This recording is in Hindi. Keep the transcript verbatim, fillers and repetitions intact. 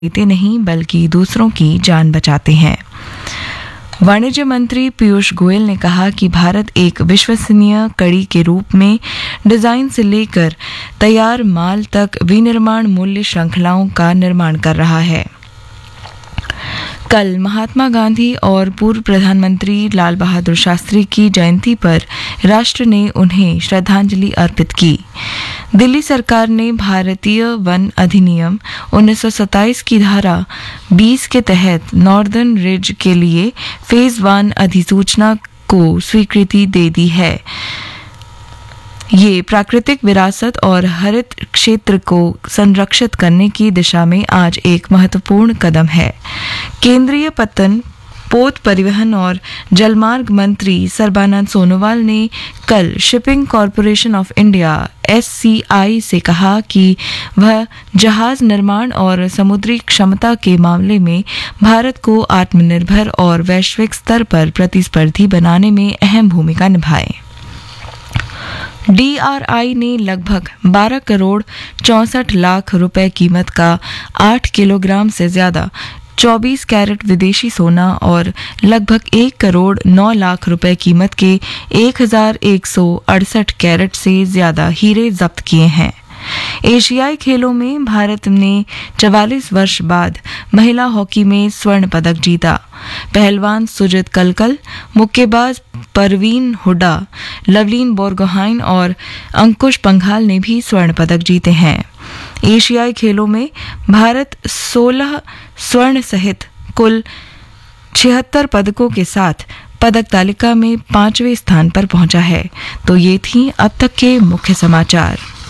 देते नहीं बल्कि दूसरों की जान बचाते हैं। वाणिज्य मंत्री पीयूष गोयल ने कहा कि भारत एक विश्वसनीय कड़ी के रूप में डिजाइन से लेकर तैयार माल तक विनिर्माण मूल्य श्रृंखलाओं का निर्माण कर रहा है। कल महात्मा गांधी और पूर्व प्रधानमंत्री लाल बहादुर शास्त्री की जयंती पर राष्ट्र ने उन्हें श्रद्धांजलि अर्पित की। दिल्ली सरकार ने भारतीय वन अधिनियम उन्नीस सौ सत्ताईस की धारा बीस के तहत नॉर्दर्न रिज के लिए फेज वन अधिसूचना को स्वीकृति दे दी है। ये प्राकृतिक विरासत और हरित क्षेत्र को संरक्षित करने की दिशा में आज एक महत्वपूर्ण कदम है। केंद्रीय पत्तन, पोत परिवहन और जलमार्ग मंत्री सर्बानंद सोनोवाल ने कल shipping corporation of India S C आई से कहा कि वह जहाज निर्माण और समुद्री क्षमता के मामले में भारत को आत्मनिर्भर और वैश्विक स्तर पर प्रतिस्पर्धी बनाने में अहम भूमिका निभाए। डी आर आई ने लगभग बारह करोड़ चौंसठ लाख रुपए कीमत का आठ किलोग्राम से ज्यादा चौबीस कैरेट विदेशी सोना और लगभग एक करोड़ नौ लाख रुपए कीमत के एक हजार एक सौ अड़सठ कैरेट से ज्यादा हीरे जब्त किए हैं। एशियाई खेलों में भारत ने चवालीस वर्ष बाद महिला हॉकी में स्वर्ण पदक जीता। पहलवान सुजित कलकल, मुक्केबाज परवीन हुड्डा, लवलीन बोरगोहाइन और अंकुश पंघाल ने भी स्वर्ण पदक जीते हैं। एशियाई खेलों में भारत सोलह स्वर्ण सहित कुल छिहत्तर पदकों के साथ पदक तालिका में पांचवें स्थान पर पहुंचा है। तो ये थी अब तक के मुख्य समाचार।